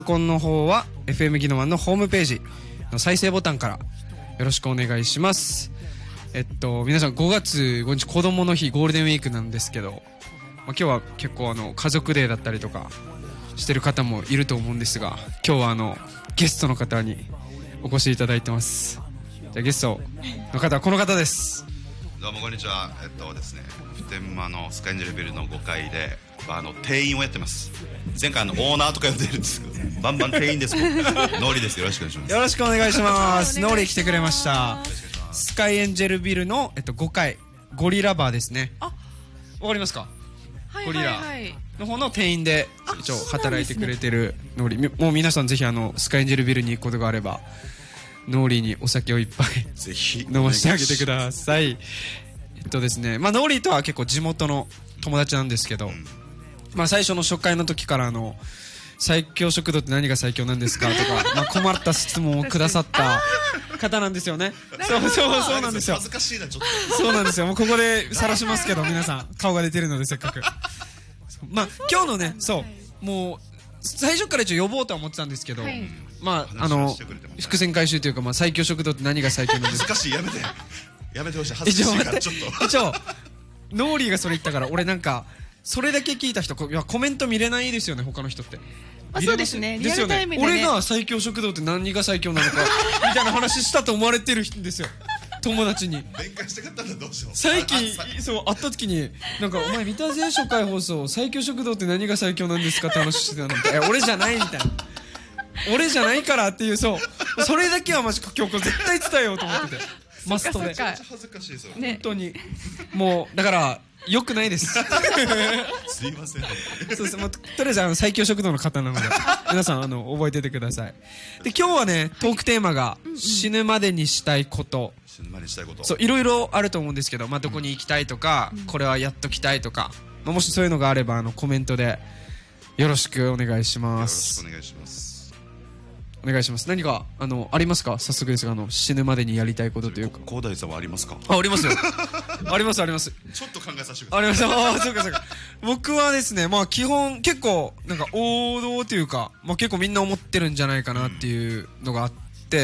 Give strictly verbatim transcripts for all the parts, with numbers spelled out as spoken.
パソコンの方は エフエム ギノワンのホームページの再生ボタンからよろしくお願いします。えっと皆さんごがつごにち子供の日ゴールデンウィークなんですけど、まあ、今日は結構あの家族デーだったりとかしてる方もいると思うんですが、今日はあのゲストの方にお越しいただいてます。じゃあゲストの方はこの方です。 どうもこんにちは。えっとですね普天間のスカイエンジェルビルのごかいであの店員をやってます。前回あのオーナーとか呼んでるんですけどバンバン店員ですもん。ノーリです。よろしくお願いします。 よろしくお願いしますノーリ来てくれました。スカイエンジェルビルの、えっと、ごかいゴリラバーですね。あ、わかりますか？ はいゴリラはいはい、 の方の店員で一応働いてくれてるノーリ、もう皆さんぜひあのスカイエンジェルビルに行くことがあればノーリにお酒をいっぱいぜひ飲ませてあげてください。えっとですね、まあノーリとは結構地元の友達なんですけど、うん、まあ最初の初回の時からあの最強食堂って何が最強なんですかとか、まあ困った質問をくださった方なんですよね。そうそうそうなんですよ。 恥ずかしいなちょっと。 そうなんですよ。もうここで晒しますけど皆さん顔が出てるのでせっかく。まあ今日のね、そうもう最初から一応呼ぼうとは思ってたんですけど、はい、まああの伏線回収というか、まあ最強食堂って何が最強なんですか。 恥ずかしい、やめてやめてほしい。恥ずかしいからちょっと。 一応ノーリーがそれ言ったから俺なんかそれだけ聞いた人、いやコメント見れないですよね他の人って。 あ、そうですね。 ですよね。 ね、 俺が最強食堂って何が最強なのかみたいな話したと思われてるんですよ。友達に弁解したかったんだ。どうしよう。 最近そう会った時になんかお前見たぜ初回放送最強食堂って何が最強なんですかって話してたの。え俺じゃないみたいな。俺じゃないからっていう、そうそれだけはマジ今日絶対伝えようと思っててマストで。めちゃめちゃ恥ずかしいですよね。本当にもうだから良くないです。 すいません。 そうです。もうとりあえずあの最強食堂の方なので皆さんあの覚えててください。で今日はねトークテーマが死ぬまでにしたいこと。 死ぬまでにしたいこと。 そういろいろあると思うんですけど、まあどこに行きたいとか、これはやっときたいとか、まあ、もしそういうのがあればあのコメントでよろしくお願いします。 よろしくお願いします。 お願いします。何かあのありますか？早速ですがあの死ぬまでにやりたいことというか。 広大さんはありますか？ あ、ありますよ。ありますあります。 ちょっと考えさせてください。 あります。ああ、そうかそうか。僕はですね、まあ基本結構なんか王道というか、まあ結構みんな思ってるんじゃないかなっていうのがあって、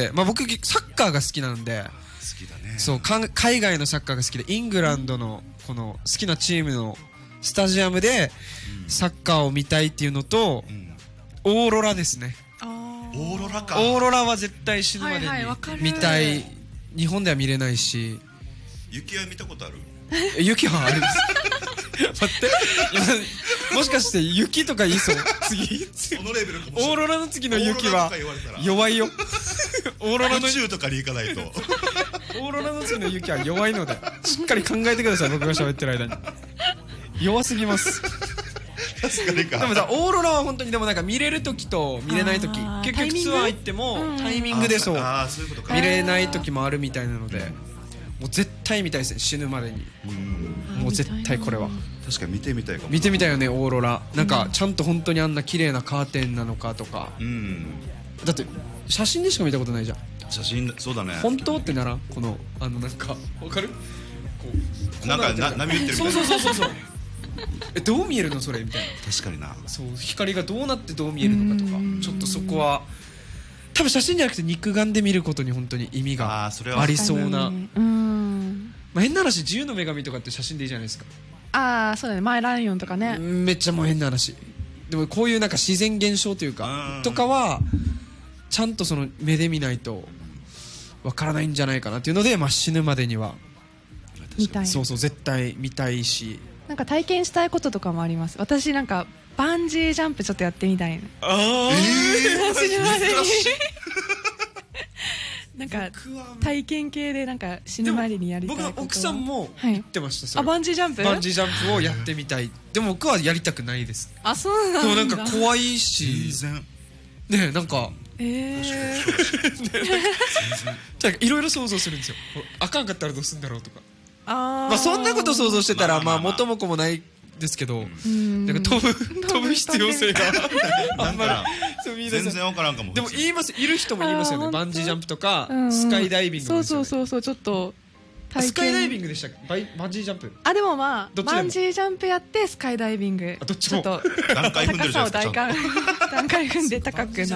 まあ僕サッカーが好きなんで。 好きだね。 そうか海外のサッカーが好きで、イングランドのこの好きなチームのスタジアムでサッカーを見たいっていうのと、うん、オーロラですね。 オーロラか。 オーロラは絶対死ぬまでに見たい、はいはい、日本では見れないし。 雪は見たことある？ 雪はあるんです待ってもしかして雪とか言いそう次そのレベルかもしれない。 オーロラの次の雪は弱いよ。 オーロラの宇宙とかに行かないと。 オーロラの次の雪は弱いのでしっかり考えてください。僕が喋ってる間に弱すぎます。 確かにか。 でもさオーロラは本当にでもなんか見れる時と見れない時、結局ツアー行ってもタイミングでそう見れない時もあるみたいなので、もう絶対見たいですね死ぬまでに。もう絶対これは確かに見てみたいかも。 見てみたいよねオーロラ。なんかちゃんと本当にあんな綺麗なカーテンなのかとか、うん、だって写真でしか見たことないじゃん。 写真そうだね。 本当ってならこのあのなんかわかる？こうなんかな波打ってるみたいな。 そうそうそうそうそうえどう見えるのそれみたいな。 確かにな。 そう光がどうなってどう見えるのかとか、ちょっとそこは多分写真じゃなくて肉眼で見ることに本当に意味がありそうな。まあ、変な話自由の女神とかって写真でいいじゃないですか。 ああそうだね。マイライオンとかね。 めっちゃもう変な話。でもこういうなんか自然現象というかとかはちゃんとその目で見ないとわからないんじゃないかなっていうので、まあ、死ぬまでには見たい。 そうそう絶対見たいし、 なんか体験したいこととかもあります。私なんかバンジージャンプちょっとやってみたい。 ああ、 えー、死ぬまでになんか体験系でなんか死ぬまでにやりたいこと。 僕は奥さんも言ってました、 はい、あバンジージャンプバンジージャンプをやってみたい。でも僕はやりたくないです。 あそうなんだ。 でもなんか怖いし全然ね、なんかええー、いろいろ想像するんですよ。あかんかったらどうするんだろうとか。 あ、 まあそんなこと想像してたらまあ元も子もないですけど、なんか飛ぶ飛ぶ必要性があんまり全然わからんかも。 でも言います、いる人も言いますよね。バンジージャンプとかスカイダイビングも。 そうそうそうそう、ちょっと体験スカイダイビングでしたっけ？バイバンジージャンプ。 あでもまあどっちでもバンジージャンプやってスカイダイビングあどっちもょっと段階踏んでるじゃ高さをないですか。ちゃんと段階段階踏んで高くな